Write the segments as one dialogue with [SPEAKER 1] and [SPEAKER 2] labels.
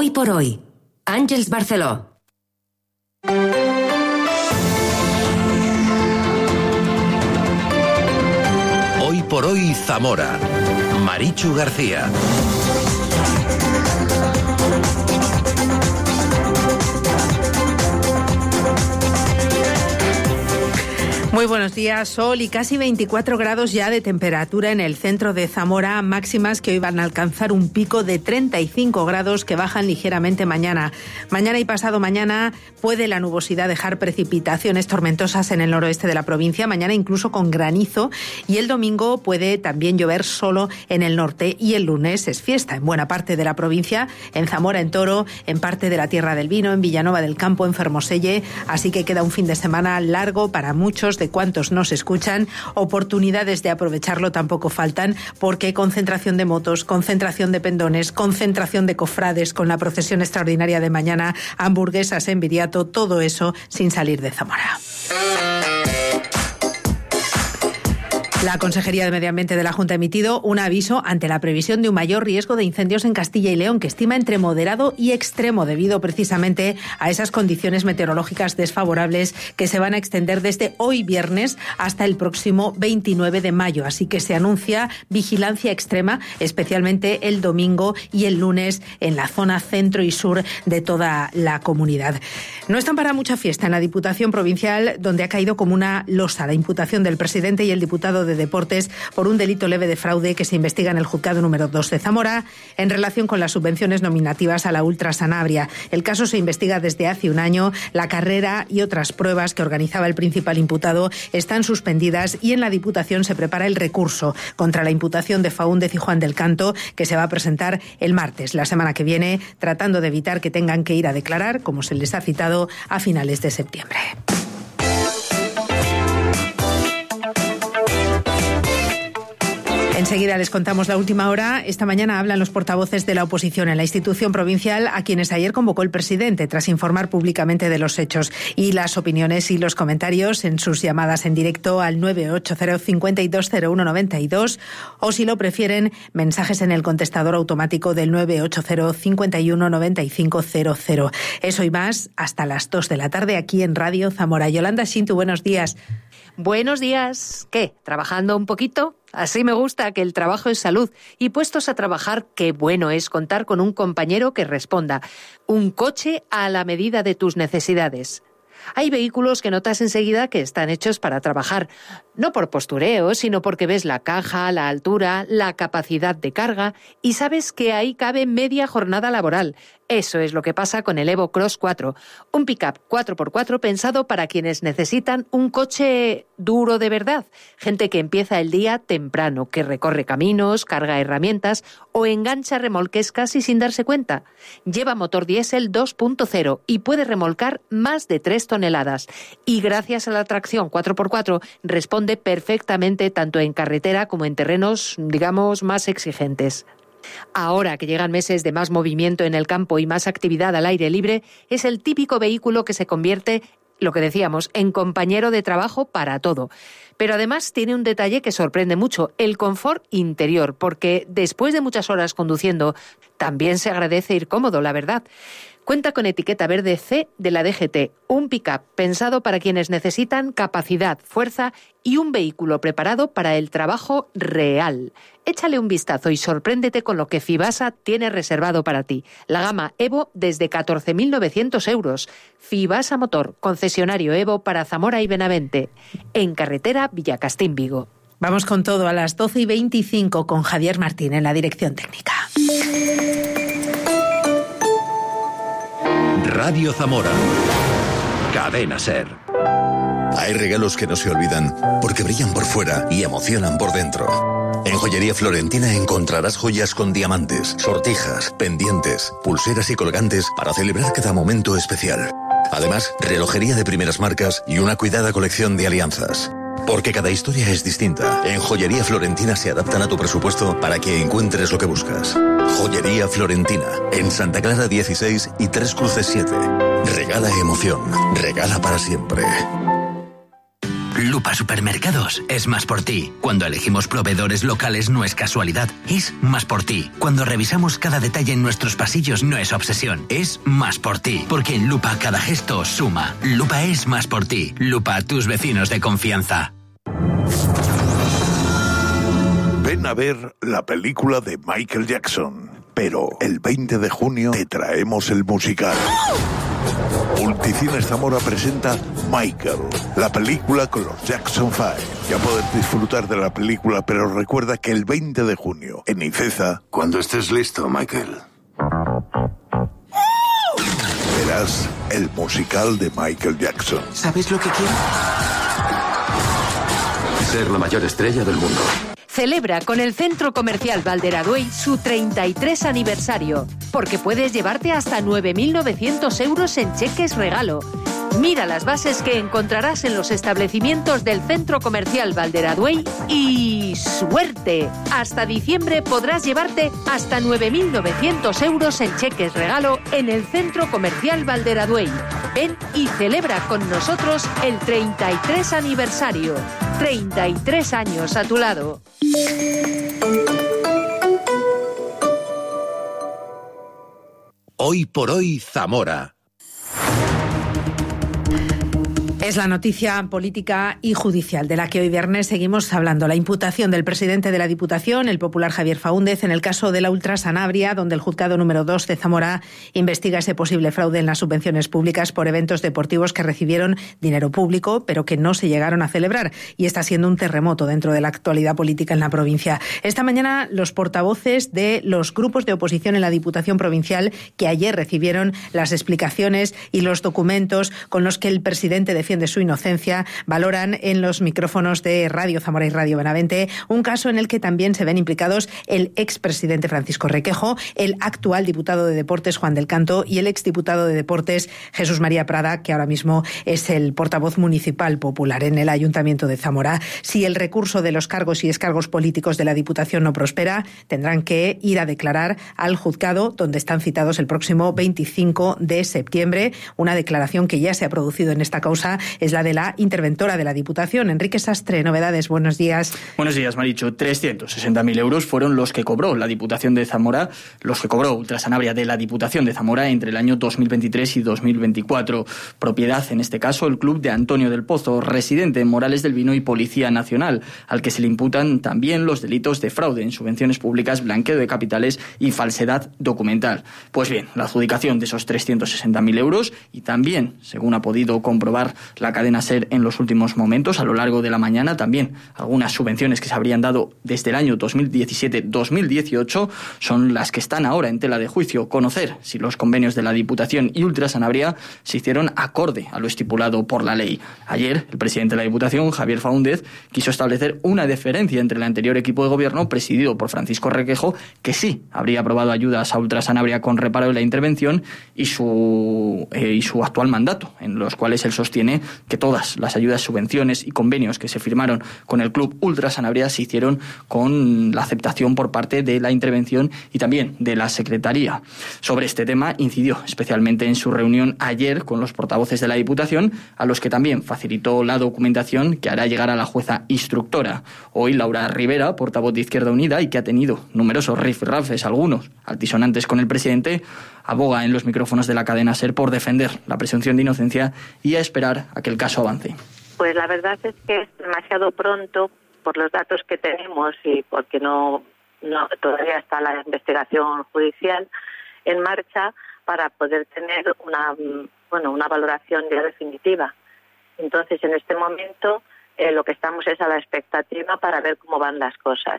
[SPEAKER 1] Hoy por hoy, Àngels Barceló.
[SPEAKER 2] Hoy por hoy, Zamora. Marichu García.
[SPEAKER 3] Muy buenos días, sol y casi 24 grados ya de temperatura en el centro de Zamora, máximas que hoy van a alcanzar un pico de 35 grados que bajan ligeramente mañana. Mañana y pasado mañana puede la nubosidad dejar precipitaciones tormentosas en el noroeste de la provincia, mañana incluso con granizo, y el domingo puede también llover solo en el norte, y el lunes es fiesta en buena parte de la provincia, en Zamora, en Toro, en parte de la Tierra del Vino, en Villanueva del Campo, en Fermoselle, así que queda un fin de semana largo para muchos de cuantos nos escuchan. Oportunidades de aprovecharlo tampoco faltan, porque concentración de motos, concentración de pendones, concentración de cofrades con la procesión extraordinaria de mañana, hamburguesas en Viriato, todo eso sin salir de Zamora. La Consejería de Medio Ambiente de la Junta ha emitido un aviso ante la previsión de un mayor riesgo de incendios en Castilla y León, que estima entre moderado y extremo, debido precisamente a esas condiciones meteorológicas desfavorables que se van a extender desde hoy viernes hasta el próximo 29 de mayo. Así que se anuncia vigilancia extrema, especialmente el domingo y el lunes en la zona centro y sur de toda la comunidad. No están para mucha fiesta en la Diputación Provincial, donde ha caído como una losa la imputación del presidente y el diputado de Deportes por un delito leve de fraude que se investiga en el juzgado número 2 de Zamora en relación con las subvenciones nominativas a la Ultra Sanabria. El caso se investiga desde hace un año. La carrera y otras pruebas que organizaba el principal imputado están suspendidas, y en la Diputación se prepara el recurso contra la imputación de Faúndez y Juan del Canto, que se va a presentar el martes, la semana que viene, tratando de evitar que tengan que ir a declarar, como se les ha citado, a finales de septiembre. Enseguida les contamos la última hora. Esta mañana hablan los portavoces de la oposición en la institución provincial, a quienes ayer convocó el presidente tras informar públicamente de los hechos, y las opiniones y los comentarios en sus llamadas en directo al 980520192, o si lo prefieren, mensajes en el contestador automático del 980519500. Eso y más hasta las 2 de la tarde aquí en Radio Zamora. Yolanda Shintu, buenos días.
[SPEAKER 4] Buenos días. ¿Qué? ¿Trabajando un poquito? Así me gusta, que el trabajo es salud. Y puestos a trabajar, qué bueno es contar con un compañero que responda. Un coche a la medida de tus necesidades. Hay vehículos que notas enseguida que están hechos para trabajar, no por postureo, sino porque ves la caja, la altura, la capacidad de carga, y sabes que ahí cabe media jornada laboral. Eso es lo que pasa con el Evo Cross 4, un pick-up 4x4 pensado para quienes necesitan un coche duro de verdad, gente que empieza el día temprano, que recorre caminos, carga herramientas o engancha remolques casi sin darse cuenta. Lleva motor diésel 2.0 y puede remolcar más de 3 toneladas. Y gracias a la tracción 4x4 responde perfectamente tanto en carretera como en terrenos, digamos, más exigentes. Ahora que llegan meses de más movimiento en el campo y más actividad al aire libre, es el típico vehículo que se convierte, lo que decíamos, en compañero de trabajo para todo. Pero además tiene un detalle que sorprende mucho, el confort interior, porque después de muchas horas conduciendo, también se agradece ir cómodo, la verdad. Cuenta con etiqueta verde C de la DGT, un pick-up pensado para quienes necesitan capacidad, fuerza y un vehículo preparado para el trabajo real. Échale un vistazo y sorpréndete con lo que Fibasa tiene reservado para ti. La gama Evo desde 14.900 euros. Fibasa Motor, concesionario Evo para Zamora y Benavente. En carretera Villacastín, Vigo.
[SPEAKER 3] Vamos con todo a las 12:25 con Javier Martín en la dirección técnica.
[SPEAKER 2] Radio Zamora. Cadena SER.
[SPEAKER 5] Hay regalos que no se olvidan porque brillan por fuera y emocionan por dentro. En Joyería Florentina encontrarás joyas con diamantes, sortijas, pendientes, pulseras y colgantes para celebrar cada momento especial. Además, relojería de primeras marcas y una cuidada colección de alianzas. Porque cada historia es distinta. En Joyería Florentina se adaptan a tu presupuesto para que encuentres lo que buscas. Joyería Florentina, en Santa Clara 16 y Tres Cruces 7. Regala emoción, regala para siempre.
[SPEAKER 6] Lupa Supermercados es más por ti. Cuando elegimos proveedores locales no es casualidad, es más por ti. Cuando revisamos cada detalle en nuestros pasillos no es obsesión, es más por ti. Porque en Lupa cada gesto suma. Lupa es más por ti. Lupa, tus vecinos de confianza.
[SPEAKER 7] Ven a ver la película de Michael Jackson, pero el 20 de junio te traemos el musical. Multicines Zamora presenta Michael, la película con los Jackson 5. Ya puedes disfrutar de la película, pero recuerda que el 20 de junio, en Ifeza...
[SPEAKER 8] Cuando estés listo, Michael.
[SPEAKER 7] Verás el musical de Michael Jackson.
[SPEAKER 8] ¿Sabes lo que quiero? Ser la mayor estrella del mundo.
[SPEAKER 4] Celebra con el Centro Comercial Valderaduey su 33 aniversario, porque puedes llevarte hasta 9.900 euros en cheques regalo. Mira las bases que encontrarás en los establecimientos del Centro Comercial Valderaduey y ¡suerte! Hasta diciembre podrás llevarte hasta 9.900 euros en cheques regalo en el Centro Comercial Valderaduey. Ven y celebra con nosotros el 33 aniversario. 33 años a tu lado.
[SPEAKER 2] Hoy por hoy, Zamora.
[SPEAKER 3] Es la noticia política y judicial de la que hoy viernes seguimos hablando. La imputación del presidente de la Diputación, el popular Javier Faúndez, en el caso de la Ultra Sanabria, donde el juzgado número 2 de Zamora investiga ese posible fraude en las subvenciones públicas por eventos deportivos que recibieron dinero público, pero que no se llegaron a celebrar. Y está siendo un terremoto dentro de la actualidad política en la provincia. Esta mañana, los portavoces de los grupos de oposición en la Diputación Provincial, que ayer recibieron las explicaciones y los documentos con los que el presidente defiende de su inocencia, valoran en los micrófonos de Radio Zamora y Radio Benavente un caso en el que también se ven implicados el expresidente Francisco Requejo, el actual diputado de Deportes Juan del Canto y el exdiputado de Deportes Jesús María Prada, que ahora mismo es el portavoz municipal popular en el Ayuntamiento de Zamora. Si el recurso de los cargos y excargos políticos de la Diputación no prospera, tendrán que ir a declarar al juzgado, donde están citados el próximo 25 de septiembre. Una declaración que ya se ha producido en esta causa es la de la interventora de la Diputación, Enrique Sastre. Novedades, buenos días.
[SPEAKER 9] Buenos días, Marichu. 360.000 euros fueron los que cobró la Diputación de Zamora, los que cobró Ultra Sanabria de la Diputación de Zamora entre el año 2023 y 2024. Propiedad, en este caso, el club de Antonio del Pozo, residente en Morales del Vino y Policía Nacional, al que se le imputan también los delitos de fraude en subvenciones públicas, blanqueo de capitales y falsedad documental. Pues bien, la adjudicación de esos 360.000 euros y también, según ha podido comprobar la cadena SER en los últimos momentos, a lo largo de la mañana, también algunas subvenciones que se habrían dado desde el año 2017-2018 son las que están ahora en tela de juicio. Conocer si los convenios de la Diputación y Ultra Sanabria se hicieron acorde a lo estipulado por la ley. Ayer, el presidente de la Diputación, Javier Faúndez, quiso establecer una diferencia entre el anterior equipo de gobierno presidido por Francisco Requejo, que sí habría aprobado ayudas a Ultra Sanabria con reparo de la intervención, y su actual mandato, en los cuales él sostiene que todas las ayudas, subvenciones y convenios que se firmaron con el club Ultra Sanabria se hicieron con la aceptación por parte de la intervención y también de la Secretaría. Sobre este tema incidió especialmente en su reunión ayer con los portavoces de la Diputación, a los que también facilitó la documentación que hará llegar a la jueza instructora. Hoy Laura Rivera, portavoz de Izquierda Unida y que ha tenido numerosos rifirrafes, algunos altisonantes con el presidente, aboga en los micrófonos de la cadena SER por defender la presunción de inocencia y a esperar a que el caso avance.
[SPEAKER 10] Pues la verdad es que es demasiado pronto por los datos que tenemos y porque no todavía está la investigación judicial en marcha para poder tener una valoración ya definitiva. Entonces, en este momento lo que estamos es a la expectativa para ver cómo van las cosas.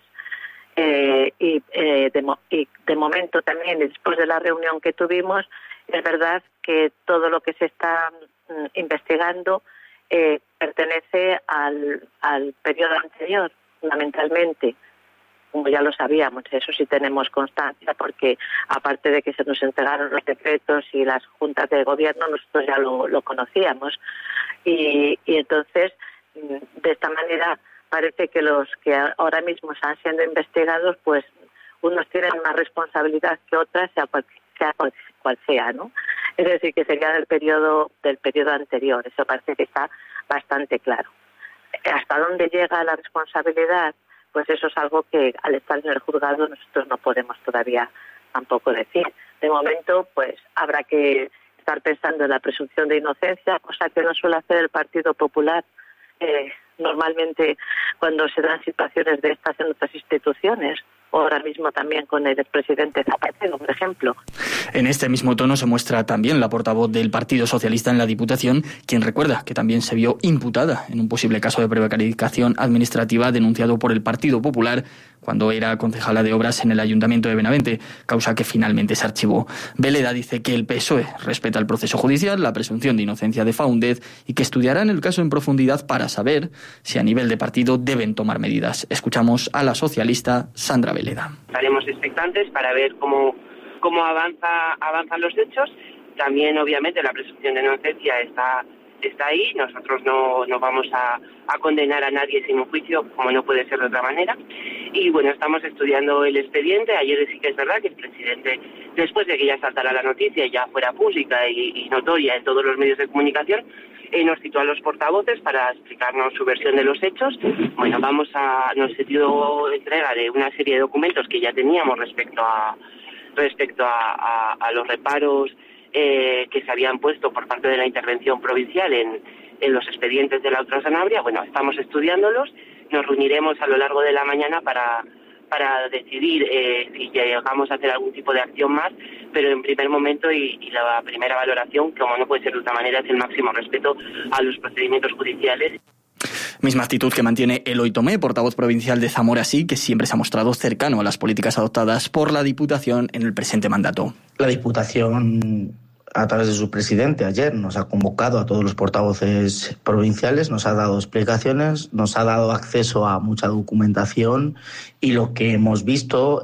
[SPEAKER 10] Y de momento también, después de la reunión que tuvimos, es verdad que todo lo que se está investigando pertenece al periodo anterior, fundamentalmente, como ya lo sabíamos. Eso sí tenemos constancia, porque aparte de que se nos entregaron los decretos y las juntas de gobierno, nosotros ya lo conocíamos. Y entonces, de esta manera, parece que los que ahora mismo están siendo investigados, pues unos tienen más responsabilidad que otras, sea cual sea, ¿no? Es decir, que sería del periodo anterior. Eso parece que está bastante claro. hasta dónde llega la responsabilidad, pues eso es algo que al estar en el juzgado nosotros no podemos todavía tampoco decir. De momento, pues habrá que estar pensando en la presunción de inocencia, cosa que no suele hacer el Partido Popular normalmente cuando se dan situaciones de estas en otras instituciones, o ahora mismo también con el expresidente Zapatero, por ejemplo.
[SPEAKER 9] En este mismo tono se muestra también la portavoz del Partido Socialista en la Diputación, quien recuerda que también se vio imputada en un posible caso de prevaricación administrativa denunciado por el Partido Popular cuando era concejala de obras en el Ayuntamiento de Benavente, causa que finalmente se archivó. Veleda dice que el PSOE respeta el proceso judicial, la presunción de inocencia de Faúndez y que estudiarán el caso en profundidad para saber si a nivel de partido deben tomar medidas. Escuchamos a la socialista Sandra Veleda.
[SPEAKER 11] Estaremos expectantes para ver cómo avanzan los hechos. También, obviamente, la presunción de inocencia está ahí. Nosotros no vamos a condenar a nadie sin un juicio, como no puede ser de otra manera. Y bueno, estamos estudiando el expediente. Ayer sí que es verdad que el presidente, después de que ya saltara la noticia y ya fuera pública y notoria en todos los medios de comunicación, nos citó a los portavoces para explicarnos su versión de los hechos. Bueno, nos dio entrega de una serie de documentos que ya teníamos respecto a los reparos que se habían puesto por parte de la intervención provincial en los expedientes de la Ultra Sanabria. Bueno, estamos estudiándolos, nos reuniremos a lo largo de la mañana para decidir si llegamos a hacer algún tipo de acción más, pero en primer momento y la primera valoración, como no puede ser de otra manera, es el máximo respeto a los procedimientos judiciales.
[SPEAKER 9] Misma actitud que mantiene Eloy Tomé, portavoz provincial de Zamora Sí, que siempre se ha mostrado cercano a las políticas adoptadas por la Diputación en el presente mandato.
[SPEAKER 12] La Diputación, a través de su presidente, ayer nos ha convocado a todos los portavoces provinciales, nos ha dado explicaciones, nos ha dado acceso a mucha documentación y lo que hemos visto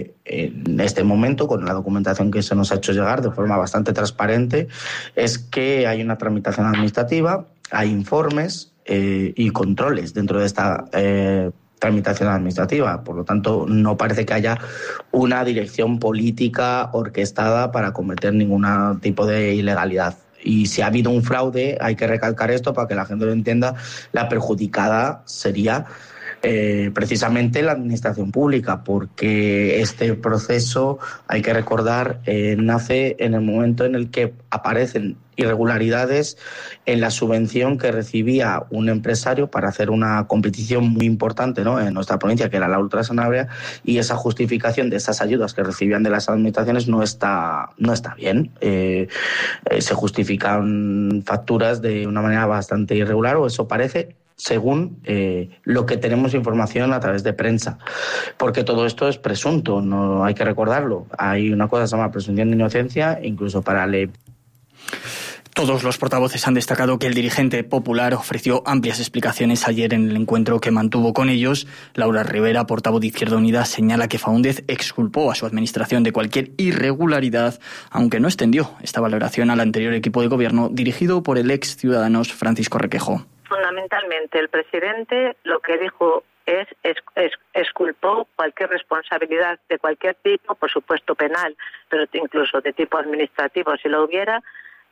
[SPEAKER 12] en este momento, con la documentación que se nos ha hecho llegar de forma bastante transparente, es que hay una tramitación administrativa, hay informes y controles dentro de esta tramitación administrativa. Por lo tanto, no parece que haya una dirección política orquestada para cometer ningún tipo de ilegalidad. Y si ha habido un fraude, hay que recalcar esto para que la gente lo entienda, la perjudicada sería precisamente la administración pública, porque este proceso, hay que recordar, nace en el momento en el que aparecen irregularidades en la subvención que recibía un empresario para hacer una competición muy importante, ¿no?, en nuestra provincia, que era la Ultra Sanabria, y esa justificación de esas ayudas que recibían de las administraciones no está bien. Se justifican facturas de una manera bastante irregular, o eso parece, según lo que tenemos información a través de prensa, porque todo esto es presunto, no hay que recordarlo. Hay una cosa que se llama presunción de inocencia, incluso para ley.
[SPEAKER 9] Todos los portavoces han destacado que el dirigente popular ofreció amplias explicaciones ayer en el encuentro que mantuvo con ellos. Laura Rivera, portavoz de Izquierda Unida, señala que Faúndez exculpó a su administración de cualquier irregularidad, aunque no extendió esta valoración al anterior equipo de gobierno dirigido por el ex Ciudadanos Francisco Requejo.
[SPEAKER 10] Fundamentalmente, el presidente lo que dijo exculpó cualquier responsabilidad de cualquier tipo, por supuesto penal, pero incluso de tipo administrativo, si lo hubiera,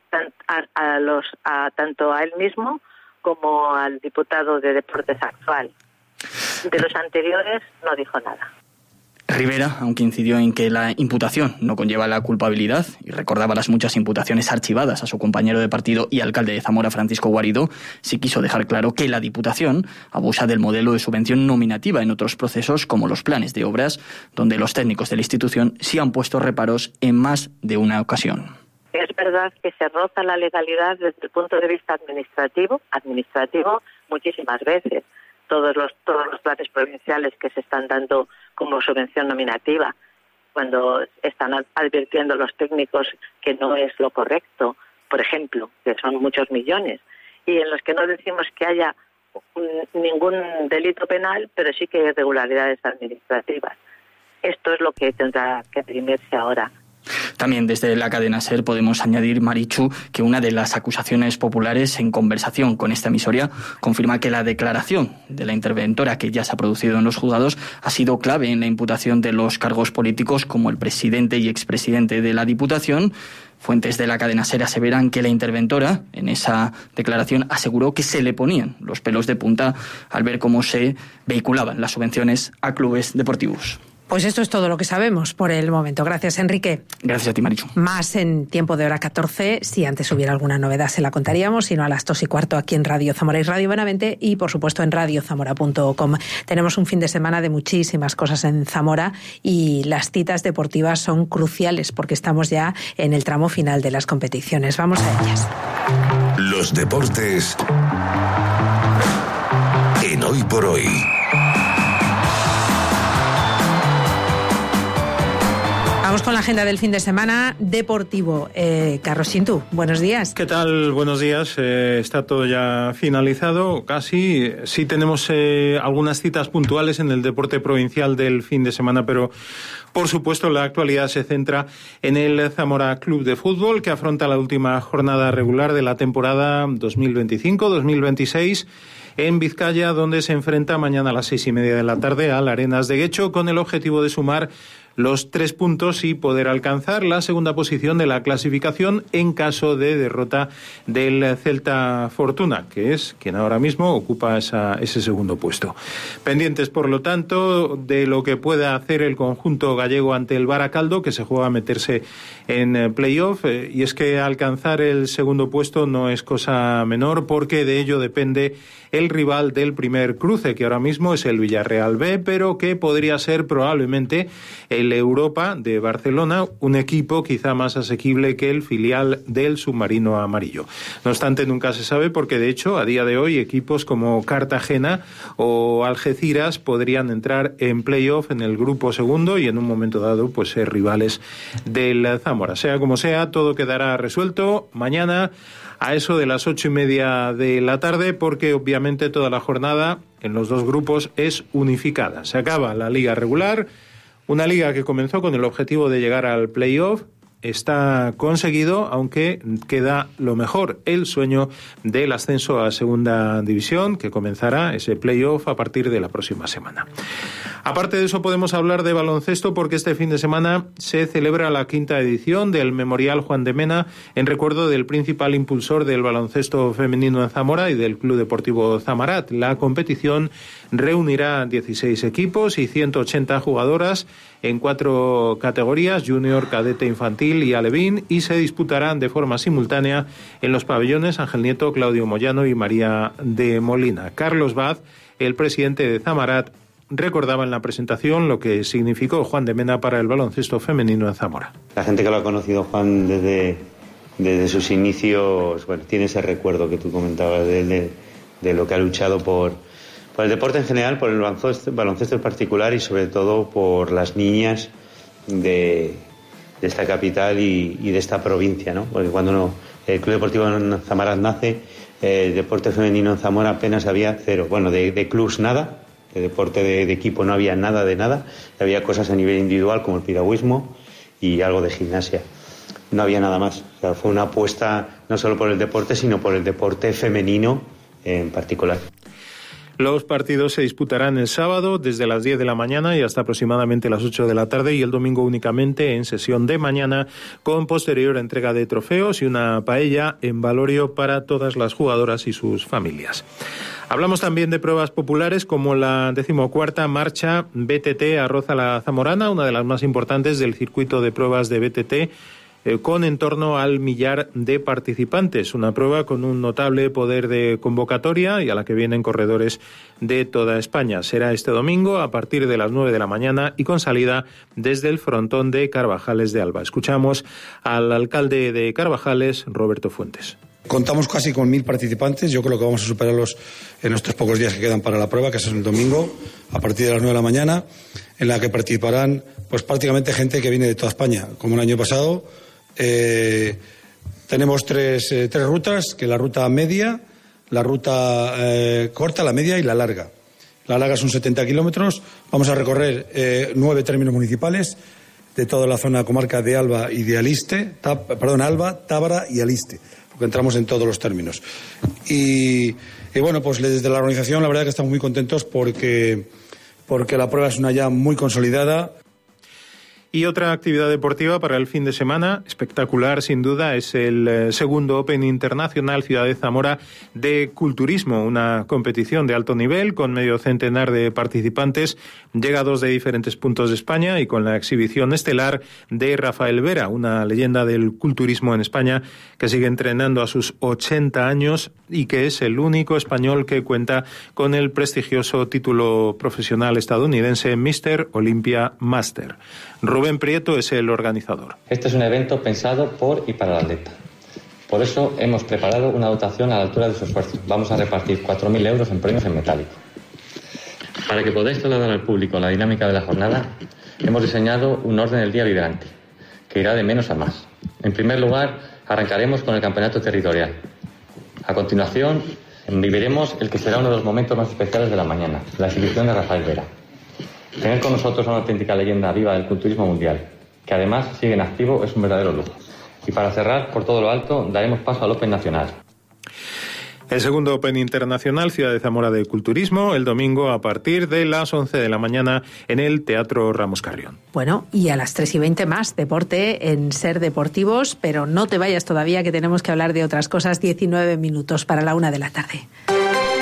[SPEAKER 10] tanto a él mismo como al diputado de Deportes actual. De los anteriores no dijo nada.
[SPEAKER 9] Rivera, aunque incidió en que la imputación no conlleva la culpabilidad y recordaba las muchas imputaciones archivadas a su compañero de partido y alcalde de Zamora, Francisco Guarido, sí quiso dejar claro que la Diputación abusa del modelo de subvención nominativa en otros procesos como los planes de obras, donde los técnicos de la institución sí han puesto reparos en más de una ocasión.
[SPEAKER 10] Es verdad que se roza la legalidad desde el punto de vista administrativo muchísimas veces. Todos los planes provinciales que se están dando como subvención nominativa, cuando están advirtiendo los técnicos que no es lo correcto, por ejemplo, que son muchos millones, y en los que no decimos que haya ningún delito penal, pero sí que hay irregularidades administrativas. Esto es lo que tendrá que dirimirse ahora.
[SPEAKER 9] También desde la cadena SER podemos añadir, Marichu, que una de las acusaciones populares en conversación con esta emisora confirma que la declaración de la interventora que ya se ha producido en los juzgados ha sido clave en la imputación de los cargos políticos como el presidente y expresidente de la Diputación. Fuentes de la cadena SER aseveran que la interventora en esa declaración aseguró que se le ponían los pelos de punta al ver cómo se vehiculaban las subvenciones a clubes deportivos.
[SPEAKER 3] Pues esto es todo lo que sabemos por el momento. Gracias, Enrique.
[SPEAKER 9] Gracias a ti, Marichu.
[SPEAKER 3] Más en Tiempo de Hora 14. Si antes hubiera alguna novedad se la contaríamos, si no a las 2:15 aquí en Radio Zamora y Radio Benavente y, por supuesto, en radiozamora.com. Tenemos un fin de semana de muchísimas cosas en Zamora y las citas deportivas son cruciales porque estamos ya en el tramo final de las competiciones. Vamos a ellas.
[SPEAKER 2] Los deportes en Hoy por Hoy.
[SPEAKER 3] Vamos con la agenda del fin de semana deportivo. Carlos Sintú, buenos días.
[SPEAKER 13] ¿Qué tal? Buenos días. Está todo ya finalizado, casi. Sí tenemos algunas citas puntuales en el deporte provincial del fin de semana, pero por supuesto la actualidad se centra en el Zamora Club de Fútbol, que afronta la última jornada regular de la temporada 2025-2026 en Vizcaya, donde se enfrenta mañana a las 6:30 de la tarde al Arenas de Guecho, con el objetivo de sumar los 3 puntos y poder alcanzar la segunda posición de la clasificación en caso de derrota del Celta Fortuna, que es quien ahora mismo ocupa ese segundo puesto. Pendientes, por lo tanto, de lo que pueda hacer el conjunto gallego ante el Baracaldo, que se juega a meterse en playoff, y es que alcanzar el segundo puesto no es cosa menor, porque de ello depende el rival del primer cruce, que ahora mismo es el Villarreal B, pero que podría ser probablemente el Europa de Barcelona, un equipo quizá más asequible que el filial del submarino amarillo. No obstante, nunca se sabe, porque de hecho a día de hoy equipos como Cartagena o Algeciras podrían entrar en playoff en el grupo segundo y en un momento dado pues ser rivales del Zamora. Sea como sea, todo quedará resuelto mañana a eso de las 8:30 de la tarde, porque obviamente toda la jornada en los dos grupos es unificada. Se acaba la liga regular, una liga que comenzó con el objetivo de llegar al playoff. Está conseguido, aunque queda lo mejor, el sueño del ascenso a segunda división, que comenzará ese playoff a partir de la próxima semana. Aparte de eso, podemos hablar de baloncesto, porque este fin de semana se celebra la 5ª edición del Memorial Juan de Mena, en recuerdo del principal impulsor del baloncesto femenino en Zamora y del Club Deportivo Zamarat. La competición reunirá 16 equipos y 180 jugadoras en 4 categorías: junior, cadete, infantil y alevín, y se disputarán de forma simultánea en los pabellones Ángel Nieto, Claudio Moyano y María de Molina. Carlos Vaz, el presidente de Zamarat, recordaba en la presentación lo que significó Juan de Mena para el baloncesto femenino en Zamora.
[SPEAKER 14] La gente que lo ha conocido, Juan, desde sus inicios, bueno, tiene ese recuerdo que tú comentabas de lo que ha luchado por el deporte en general, por el baloncesto en particular y sobre todo por las niñas de esta capital y de esta provincia, ¿no? Porque cuando el Club Deportivo en Zamora nace, el deporte femenino en Zamora apenas había 0. Bueno, de clubs nada, de deporte de equipo no había nada de nada. Había cosas a nivel individual como el piragüismo y algo de gimnasia. No había nada más. O sea, fue una apuesta no solo por el deporte, sino por el deporte femenino en particular.
[SPEAKER 13] Los partidos se disputarán el sábado desde las 10 de la mañana y hasta aproximadamente las 8 de la tarde, y el domingo únicamente en sesión de mañana, con posterior entrega de trofeos y una paella en Valorio para todas las jugadoras y sus familias. Hablamos también de pruebas populares como la 14ª marcha BTT Arroz a la Zamorana, una de las más importantes del circuito de pruebas de BTT, con en torno al 1.000.000 de participantes. Una prueba con un notable poder de convocatoria y a la que vienen corredores de toda España. Será este domingo a partir de las 9 de la mañana y con salida desde el frontón de Carvajales de Alba. Escuchamos al alcalde de Carvajales, Roberto Fuentes.
[SPEAKER 15] Contamos casi con 1.000 participantes. Yo creo que vamos a superarlos en estos pocos días que quedan para la prueba, que es el domingo, a partir de las 9 de la mañana, en la que participarán pues prácticamente gente que viene de toda España, como el año pasado. Tenemos tres rutas, que la ruta media, la ruta corta, la media y la larga. La larga son 70 kilómetros. Vamos a recorrer 9 términos municipales. de toda la zona comarca de Alba y de Aliste, Alba, Tábara y Aliste, porque entramos en todos los términos. Y bueno, pues desde la organización la verdad que estamos muy contentos porque la prueba es una ya muy consolidada.
[SPEAKER 13] Y otra actividad deportiva para el fin de semana, espectacular sin duda, es el segundo Open Internacional Ciudad de Zamora de Culturismo, una competición de alto nivel con medio centenar de participantes, llegados de diferentes puntos de España y con la exhibición estelar de Rafael Vera, una leyenda del culturismo en España que sigue entrenando a sus 80 años y que es el único español que cuenta con el prestigioso título profesional estadounidense Mr. Olympia Master. Rubén Prieto es el organizador.
[SPEAKER 16] Este es un evento pensado por y para el atleta. Por eso hemos preparado una dotación a la altura de su esfuerzo. Vamos a repartir 4.000 euros en premios en metálico. Para que podáis trasladar al público la dinámica de la jornada, hemos diseñado un orden del día liderante, que irá de menos a más. En primer lugar, arrancaremos con el campeonato territorial. A continuación, viviremos el que será uno de los momentos más especiales de la mañana, la exhibición de Rafael Vera. Tener con nosotros a una auténtica leyenda viva del culturismo mundial, que además sigue en activo, es un verdadero lujo. Y para cerrar, por todo lo alto, daremos paso al Open Nacional.
[SPEAKER 13] El segundo Open Internacional Ciudad de Zamora de Culturismo, el domingo a partir de las 11 de la mañana en el Teatro Ramos Carrión.
[SPEAKER 3] Bueno, y a las 3:20 más, deporte en Ser Deportivos, pero no te vayas todavía que tenemos que hablar de otras cosas. 19 minutos para la 1 de la tarde.